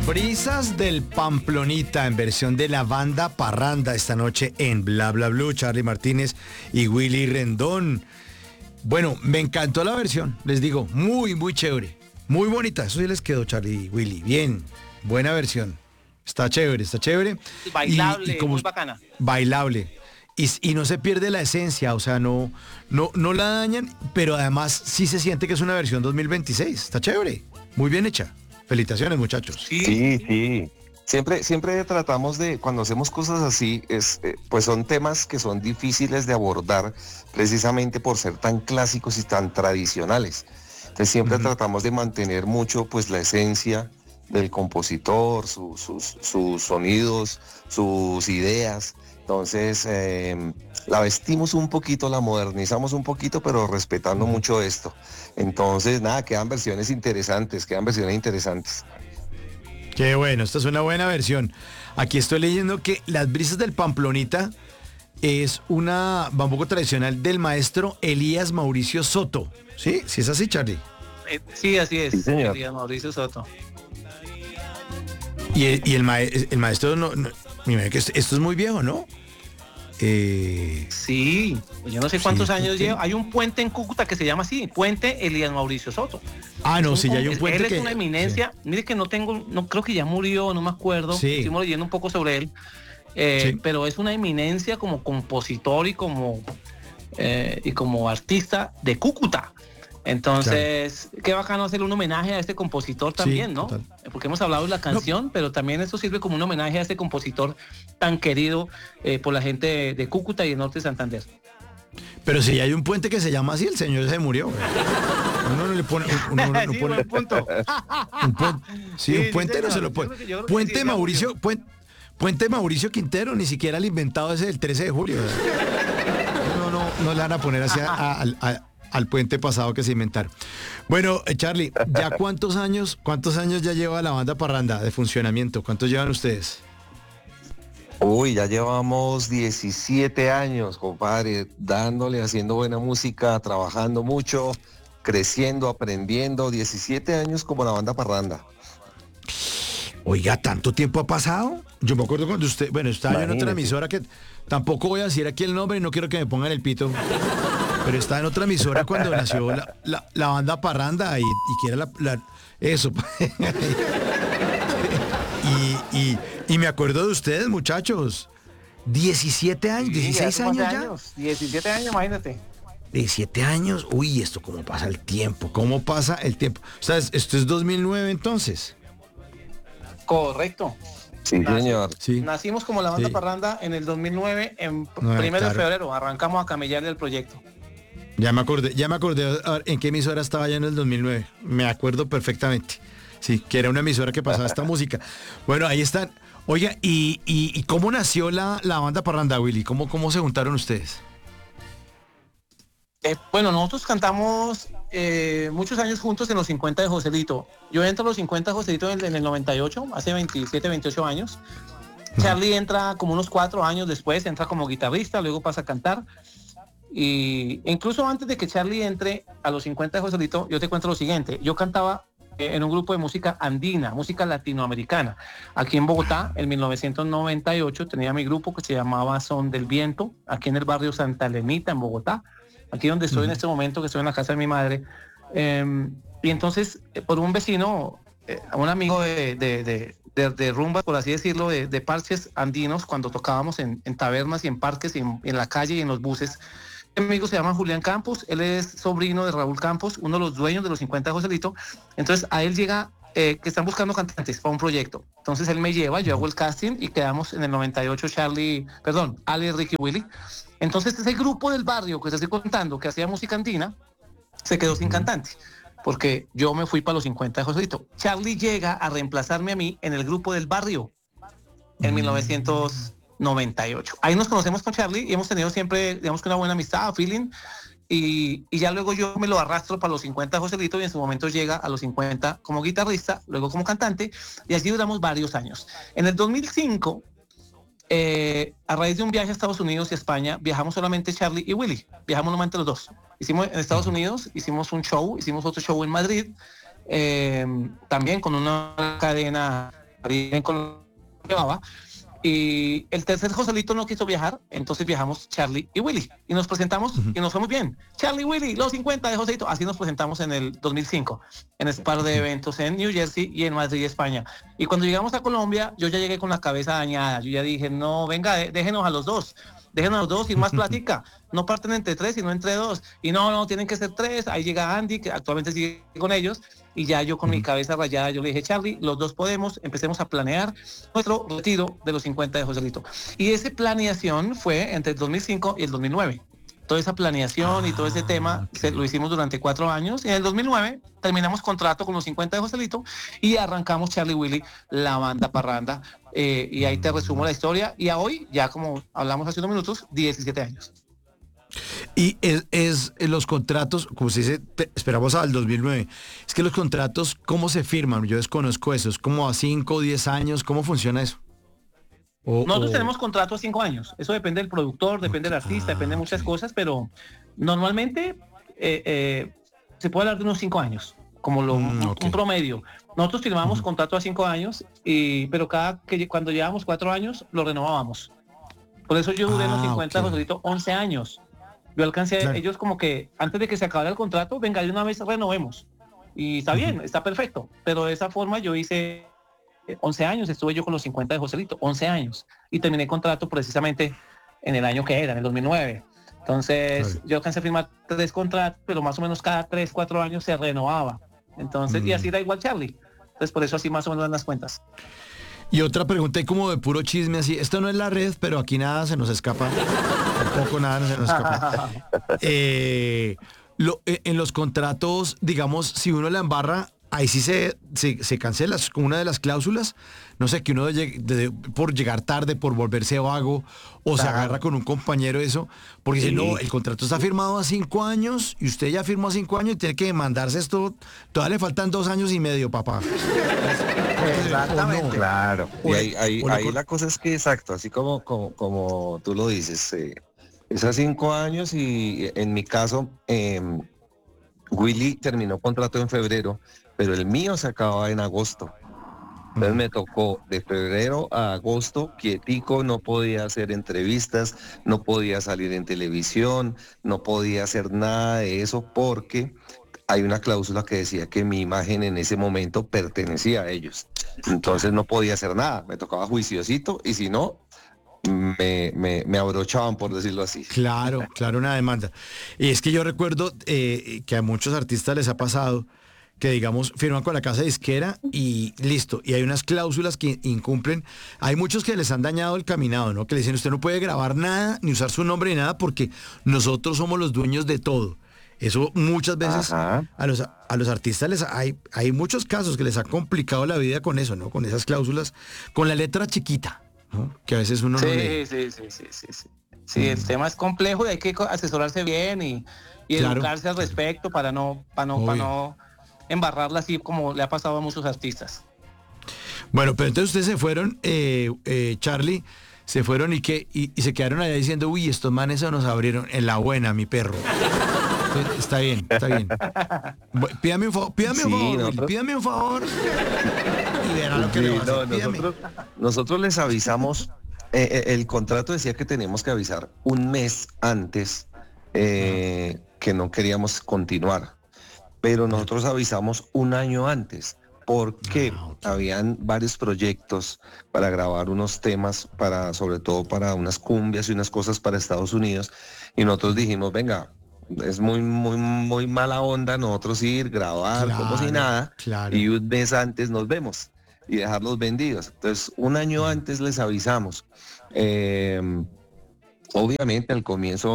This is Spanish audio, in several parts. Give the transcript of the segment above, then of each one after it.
Brisas del Pamplonita en versión de la banda Parranda esta noche en Bla Bla Blue, Charly Martínez y Willy Rendón. Bueno, me encantó la versión, les digo, muy chévere, muy bonita, eso sí les quedó, Charly y Willy, bien, buena versión, está chévere. Bailable, y como muy bacana. bailable. Y no se pierde la esencia, o sea, no la dañan, pero además sí se siente que es una versión 2026, está chévere, muy bien hecha. Felicitaciones, muchachos. Sí. Siempre tratamos de, cuando hacemos cosas así, pues son temas que son difíciles de abordar precisamente por ser tan clásicos y tan tradicionales. Entonces siempre tratamos de mantener mucho pues la esencia del compositor, sus sonidos, sus ideas. Entonces la vestimos un poquito, la modernizamos un poquito, pero respetando mucho esto. Entonces nada, quedan versiones interesantes. Qué bueno, esta es una buena versión. Aquí estoy leyendo que Las Brisas del Pamplonita es una bambuco tradicional del maestro Elías Mauricio Soto. ¿Sí? ¿Sí es así, Charly? Sí, así es. Sí, señor. Mauricio Soto. Y el maestro, me imagino que esto es muy viejo, ¿no? Sí, pues yo no sé cuántos Sí, años sí. lleva. Hay un puente en Cúcuta que se llama así, Puente Elías Mauricio Soto. No, sí, ya hay un puente él que... es una eminencia. Mire que no creo que ya murió, no me acuerdo. Sí. Estuvimos leyendo un poco sobre él. Sí. Pero es una eminencia como compositor y como artista de Cúcuta. Entonces, qué bacano hacer un homenaje a este compositor también, Sí, ¿no? total. Porque hemos hablado de la canción, pero también eso sirve como un homenaje a este compositor tan querido por la gente de Cúcuta y el norte de Santander. Pero si hay un puente que se llama así, el señor se murió. Uno no le pone... Uno no Sí, pone buen punto. un puente señor. no se lo Yo pone. creo que sí, Puente ya Mauricio... Puente Mauricio Quintero, ni siquiera el inventado ese del 13 de julio. No le van a poner así al puente pasado que se inventaron. Bueno, Charly, ¿ya cuántos años ya lleva la banda Parranda de funcionamiento? ¿Cuántos llevan ustedes? Uy, ya llevamos 17 años, compadre, dándole, haciendo buena música, trabajando mucho, creciendo, aprendiendo. 17 años como la banda Parranda. Oiga, ¿tanto tiempo ha pasado? Yo me acuerdo cuando usted, bueno, estaba yo en otra Imagínese. emisora que tampoco voy a decir aquí el nombre, no quiero que me pongan el pito, pero estaba en otra emisora cuando nació la banda Parranda y que era eso. y me acuerdo de ustedes, muchachos. 17 años, Sí, 16 hace años 11 ya. 17 años, imagínate. 17 años, uy, esto cómo pasa el tiempo, O sea, esto es 2009 entonces. Correcto. Sí, señor. Sí. Nacimos como la banda Sí. Parranda en el 2009, en No, 1 de claro. febrero. Arrancamos a camellarle el proyecto. Ya me acordé a ver, en qué emisora estaba ya en el 2009. Me acuerdo perfectamente. Sí, que era una emisora que pasaba esta música. Bueno, ahí están. Oiga, ¿y cómo nació la banda Parranda, Willy? ¿Cómo se juntaron ustedes? Bueno, nosotros cantamos muchos años juntos en los 50 de Joselito. Yo entro a los 50 de Joselito en el 98, hace 27, 28 años. Charly entra como unos 4 años después, entra como guitarrista, luego pasa a cantar. E incluso antes de que Charly entre a los 50 de Joselito, yo te cuento lo siguiente. Yo cantaba en un grupo de música andina, música latinoamericana. Aquí en Bogotá, en 1998, tenía mi grupo que se llamaba Son del Viento, aquí en el barrio Santa Elenita, en Bogotá. Aquí donde estoy en este momento, que estoy en la casa de mi madre. Y entonces, por un vecino, un amigo de rumba, por así decirlo, de parches andinos, cuando tocábamos en tabernas y en parques y en la calle y en los buses. Mi amigo se llama Julián Campos, él es sobrino de Raúl Campos, uno de los dueños de los 50 de Joselito. Entonces a él llega que están buscando cantantes para un proyecto. Entonces él me lleva, yo hago el casting y quedamos en el 98 Ale, Ricky, Willy. Entonces ese grupo del barrio que te estoy contando, que hacía música andina, se quedó sin cantante, porque yo me fui para los 50 de Joselito. Charly llega a reemplazarme a mí en el grupo del barrio en 1998. Ahí nos conocemos con Charly y hemos tenido siempre, digamos que una buena amistad, feeling, y ya luego yo me lo arrastro para los 50 de Joselito y en su momento llega a los 50 como guitarrista, luego como cantante, y así duramos varios años. En el 2005, a raíz de un viaje a Estados Unidos y España, viajamos solamente Charly y Willy, viajamos solamente los dos. Hicimos en Estados Unidos, hicimos un show, hicimos otro show en Madrid, también con una cadena en Colombia. Y el tercer Joselito no quiso viajar, entonces viajamos Charlie y Willy. Y nos presentamos y nos fue muy bien. Charlie y Willy, los 50 de Joselito. Así nos presentamos en el 2005, en ese par de eventos en New Jersey y en Madrid, España. Y cuando llegamos a Colombia, yo ya llegué con la cabeza dañada. Yo ya dije, no, venga, déjenos a los dos. Déjenos a los dos sin más plática. No parten entre tres, sino entre dos. Y no, tienen que ser tres. Ahí llega Andy, que actualmente sigue con ellos. Y ya yo con mi cabeza rayada, yo le dije, Charlie, los dos podemos, empecemos a planear nuestro retiro de los 50 de Joselito. Y esa planeación fue entre el 2005 y el 2009. Toda esa planeación y todo ese tema lo hicimos durante 4 años. Y en el 2009 terminamos contrato con los 50 de Joselito y arrancamos Charlie Willy, la banda parranda. Y ahí te resumo la historia. Y a hoy, ya como hablamos hace unos minutos, 17 años. Y es los contratos, como se dice, esperamos al 2009. Es que los contratos, ¿cómo se firman? Yo desconozco eso. ¿Es como a 5 o 10 años? ¿Cómo funciona eso? Nosotros tenemos contrato a 5 años. Eso depende del productor, depende del artista, depende de muchas cosas, pero normalmente se puede hablar de unos 5 años, como un promedio. Nosotros firmamos contrato a 5 años, pero cuando llevamos 4 años, lo renovábamos. Por eso yo duré en los 50 Joselito 11 años. Yo alcancé, ellos como que antes de que se acabara el contrato, venga, de una vez renovemos. Y está bien, está perfecto. Pero de esa forma yo hice 11 años, estuve yo con los 50 de Joselito, 11 años. Y terminé el contrato precisamente en el año que era, en el 2009. Entonces yo alcancé a firmar 3 contratos, pero más o menos cada 3, 4 años se renovaba. Entonces, y así era igual Charlie. Entonces por eso así más o menos dan las cuentas. Y otra pregunta, y como de puro chisme así, esto no es la red, pero aquí nada se nos escapa, tampoco nada se nos escapa. En los contratos, digamos, si uno la embarra, ahí sí se cancela, es como una de las cláusulas, no sé, que uno por llegar tarde, por volverse vago, o se agarra con un compañero eso, porque si no, el contrato está firmado a 5 años, y usted ya firmó a 5 años y tiene que mandarse esto, todavía le faltan 2 años y medio, papá. Exactamente. No. Claro. Y ahí la cosa es que, exacto, así como tú lo dices, es a 5 años y en mi caso, Willy terminó contrato en febrero, pero el mío se acababa en agosto. Entonces me tocó de febrero a agosto quietico, no podía hacer entrevistas, no podía salir en televisión, no podía hacer nada de eso porque hay una cláusula que decía que mi imagen en ese momento pertenecía a ellos. Entonces no podía hacer nada, me tocaba juiciosito y si no, me abrochaban, por decirlo así. Claro, una demanda. Y es que yo recuerdo que a muchos artistas les ha pasado que, digamos, firman con la casa disquera y listo. Y hay unas cláusulas que incumplen. Hay muchos que les han dañado el caminado, ¿no? Que le dicen, usted no puede grabar nada, ni usar su nombre ni nada, porque nosotros somos los dueños de todo. Eso muchas veces a los artistas hay muchos casos que les ha complicado la vida con eso, ¿no? Con esas cláusulas, con la letra chiquita, ¿no? Que a veces uno no lee. Sí, el tema es complejo y hay que asesorarse bien y educarse al respecto para no embarrarla así como le ha pasado a muchos artistas. Bueno, pero entonces ustedes se fueron, Charlie, se fueron y se quedaron allá diciendo, uy, estos manes se nos abrieron en la buena, mi perro. Está bien. Pídame un favor, pídame un favor. Y verá lo que le va a hacer. Nosotros les avisamos, el contrato decía que teníamos que avisar un mes antes que no queríamos continuar. Pero nosotros avisamos un año antes porque habían varios proyectos para grabar unos temas, sobre todo para unas cumbias y unas cosas para Estados Unidos. Y nosotros dijimos, venga, es muy mala onda nosotros ir, grabar como si nada, y un mes antes nos vemos y dejarlos vendidos. Entonces, un año antes les avisamos. Obviamente al comienzo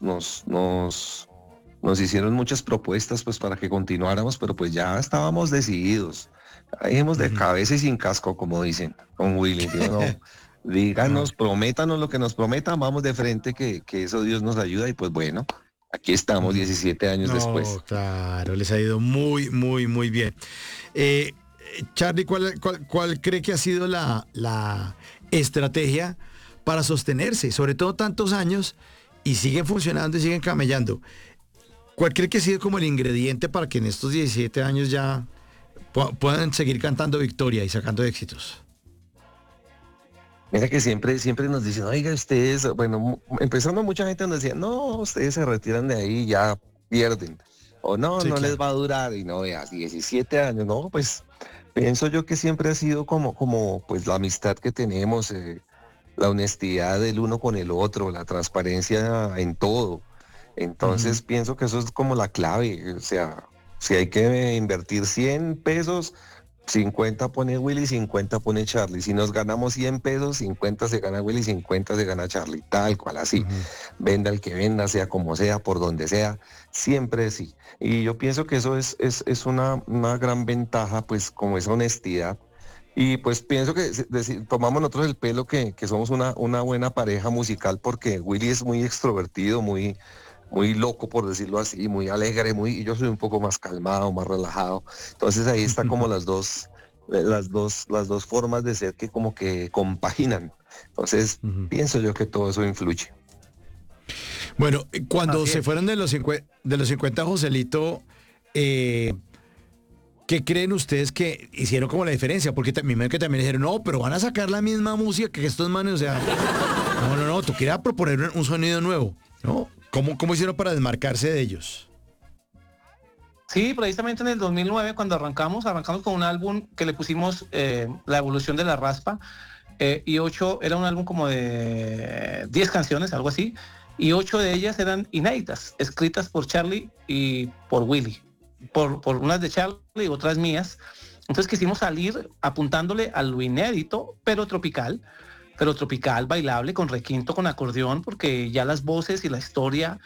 nos hicieron muchas propuestas pues para que continuáramos, pero pues ya estábamos decididos. Dijimos de cabeza y sin casco, como dicen con Willy. No, díganos, prométanos lo que nos prometan, vamos de frente que eso Dios nos ayuda y pues bueno, aquí estamos 17 años después. Claro, les ha ido muy bien. Charlie, ¿cuál cree que ha sido la estrategia para sostenerse, sobre todo tantos años, y siguen funcionando y siguen camellando? ¿Cuál cree que ha sido como el ingrediente para que en estos 17 años ya puedan seguir cantando victoria y sacando éxitos? Mira que siempre nos dicen, oiga, ustedes, bueno, empezando mucha gente nos decía, no, ustedes se retiran de ahí, ya pierden. O no, Sí, no les claro. va a durar, y no, veas, 17 años, no, pues pienso yo que siempre ha sido como pues la amistad que tenemos, la honestidad del uno con el otro, la transparencia en todo. Ujú. Entonces pienso que eso es como la clave, o sea, si hay que invertir 100 pesos, 50 pone Willy, 50 pone Charlie. Si nos ganamos 100 pesos, 50 se gana Willy, 50 se gana Charlie. Tal cual así. Ujú. Venda el que venda, sea como sea, por donde sea, siempre sí. Y yo pienso que eso es una gran ventaja, pues como esa honestidad. Y pues pienso que tomamos nosotros el pelo que somos una buena pareja musical porque Willy es muy extrovertido, muy loco, por decirlo así, muy alegre, y yo soy un poco más calmado, más relajado. Entonces ahí está como las dos formas de ser que como que compaginan. Entonces Ujú. pienso yo que todo eso influye. Bueno, cuando Así se es. fueron de los 50, Joselito, eh, ¿qué creen ustedes que hicieron como la diferencia? Porque también que también dijeron, no, pero van a sacar la misma música que estos manes, o sea, no, tú querías proponer un sonido nuevo, ¿no? ¿Cómo hicieron para desmarcarse de ellos? Sí, precisamente en el 2009, cuando arrancamos con un álbum que le pusimos La evolución de la raspa, y 8, era un álbum como de 10 canciones, algo así, y 8 de ellas eran inéditas, escritas por Charlie y por Willy, por unas de Charlie y otras mías. Entonces quisimos salir apuntándole a lo inédito, pero tropical, bailable, con requinto, con acordeón, porque ya las voces y la historia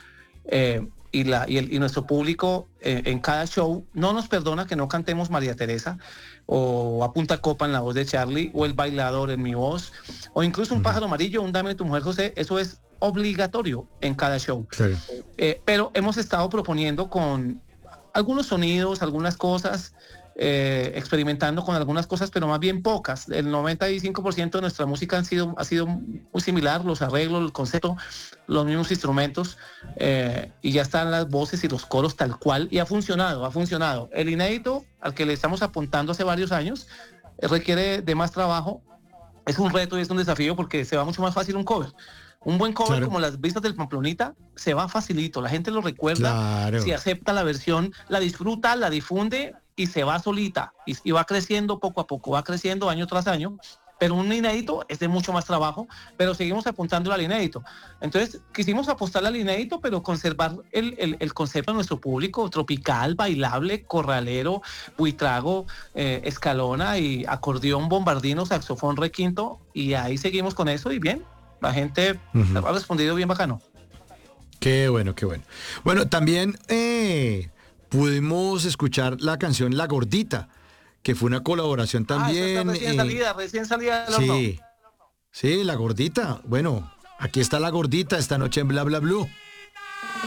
y nuestro público en cada show no nos perdona que no cantemos María Teresa o A Punta Copa en la voz de Charlie o El Bailador en mi voz o incluso Un Ujú. Pájaro Amarillo, Un Dame tu Mujer José. Eso es obligatorio en cada show. Claro. Pero hemos estado proponiendo con algunos sonidos, algunas cosas, experimentando con algunas cosas, pero más bien pocas. El 95% de nuestra música ha sido muy similar, los arreglos, el concepto, los mismos instrumentos, y ya están las voces y los coros tal cual, y ha funcionado. El inédito, al que le estamos apuntando hace varios años, requiere de más trabajo, es un reto y es un desafío porque se va mucho más fácil un cover. Un buen cover Claro, como Las Vistas del Pamplonita se va facilito, la gente lo recuerda, si claro. acepta la versión, la disfruta, la difunde y se va solita y va creciendo poco a poco, va creciendo año tras año. Pero un inédito es de mucho más trabajo, pero seguimos apuntando al inédito. Entonces quisimos apostar al inédito, pero conservar el concepto de nuestro público, tropical, bailable, corralero, buitrago, escalona y acordeón, bombardino, saxofón, requinto, y ahí seguimos con eso y bien, la gente Ujú. ha respondido bien bacano. Qué bueno, qué bueno. Bueno, también pudimos escuchar la canción La Gordita, que fue una colaboración Ah, esa está también. recién salida del horno. Sí, sí, La Gordita. Bueno, aquí está La Gordita esta noche en Bla Bla Blue.